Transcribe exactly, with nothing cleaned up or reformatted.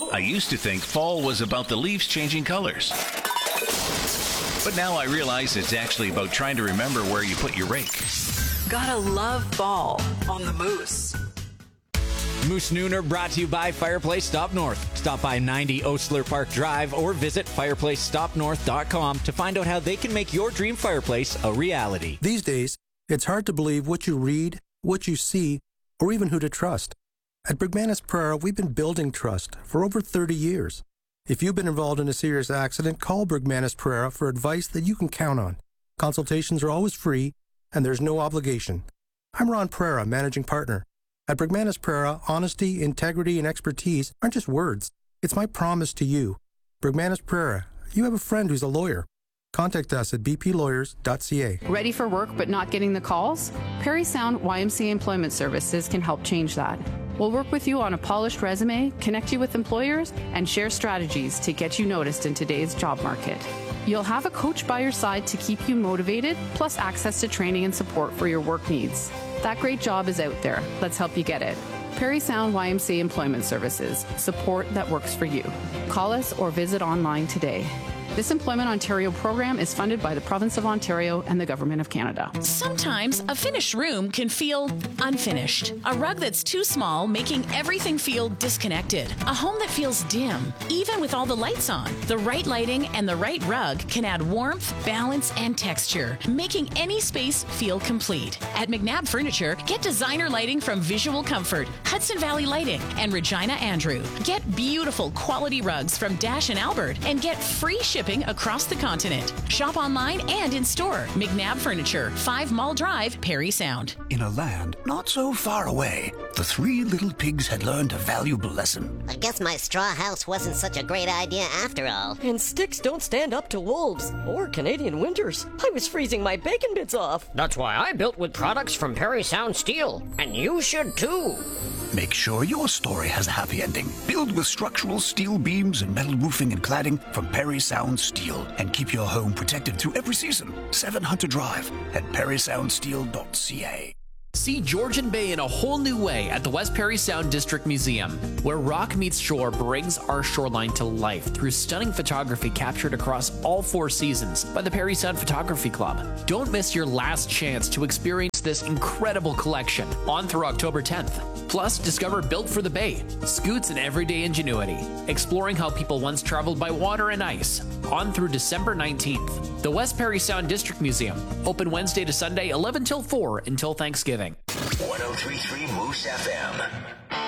I used to think fall was about the leaves changing colors. But now I realize it's actually about trying to remember where you put your rake. Gotta love fall on the Moose. Moose Nooner brought to you by Fireplace Stop North. Stop by ninety Osler Park Drive or visit fireplace stop north dot com to find out how they can make your dream fireplace a reality. These days, it's hard to believe what you read, what you see, or even who to trust. At Brigmanis Prera, we've been building trust for over thirty years. If you've been involved in a serious accident, call Brigmanis Prera for advice that you can count on. Consultations are always free, and there's no obligation. I'm Ron Prera, managing partner. At Brigmanis Prera, honesty, integrity, and expertise aren't just words. It's my promise to you. Brigmanis Prera, you have a friend who's a lawyer. Contact us at b p lawyers dot c a. Ready for work but not getting the calls? Parry Sound Y M C A Employment Services can help change that. We'll work with you on a polished resume, connect you with employers, and share strategies to get you noticed in today's job market. You'll have a coach by your side to keep you motivated, plus access to training and support for your work needs. That great job is out there. Let's help you get it. Parry Sound Y M C A Employment Services. Support that works for you. Call us or visit online today. This Employment Ontario program is funded by the Province of Ontario and the Government of Canada. Sometimes a finished room can feel unfinished. A rug that's too small, making everything feel disconnected. A home that feels dim, even with all the lights on. The right lighting and the right rug can add warmth, balance, and texture, making any space feel complete. At McNabb Furniture, get designer lighting from Visual Comfort, Hudson Valley Lighting, and Regina Andrew. Get beautiful quality rugs from Dash and Albert, and get free shipping across the continent. Shop online and in store. McNabb Furniture, five Mall Drive, Parry Sound. In a land not so far away, the three little pigs had learned a valuable lesson. I guess my straw house wasn't such a great idea after all. And sticks don't stand up to wolves or Canadian winters. I was freezing my bacon bits off. That's why I built with products from Parry Sound Steel. And you should too. Make sure your story has a happy ending. Build with structural steel beams and metal roofing and cladding from Parry Sound Steel. And keep your home protected through every season. seven Hunter Drive at parry sound steel dot c a. See Georgian Bay in a whole new way at the West Parry Sound District Museum, where rock meets shore brings our shoreline to life through stunning photography captured across all four seasons by the Parry Sound Photography Club. Don't miss your last chance to experience this incredible collection on through October tenth. Plus, discover Built for the Bay, scoots and everyday ingenuity, exploring how people once traveled by water and ice, on through December nineteenth. The West Parry Sound District Museum, open Wednesday to Sunday, eleven till four until Thanksgiving. one oh three point three Moose F M.